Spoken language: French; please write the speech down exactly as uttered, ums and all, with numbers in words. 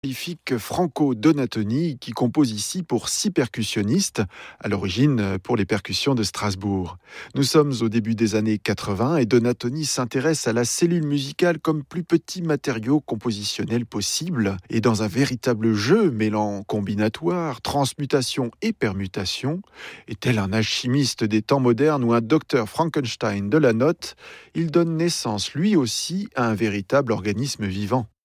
Prolifique Franco Donatoni qui compose ici pour six percussionnistes, à l'origine pour les percussions de Strasbourg. Nous sommes au début des années quatre-vingts et Donatoni s'intéresse à la cellule musicale comme plus petit matériau compositionnel possible et dans un véritable jeu mêlant combinatoire, transmutation et permutation. Et tel un alchimiste des temps modernes ou un docteur Frankenstein de la note, il donne naissance lui aussi à un véritable organisme vivant.